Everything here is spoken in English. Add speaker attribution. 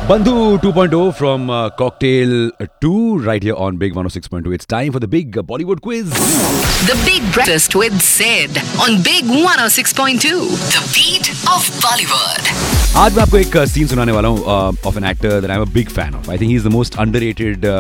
Speaker 1: Bandhu 2.0 from Cocktail 2 right here on Big 106.2. It's time for the big Bollywood quiz.
Speaker 2: The Big Breakfast with Sid on Big 106.2. The beat of Bollywood.
Speaker 1: आज मैं आपको एक scene सुनाने वाला हूँ of an actor that I'm a big fan of. I think he's the most underrated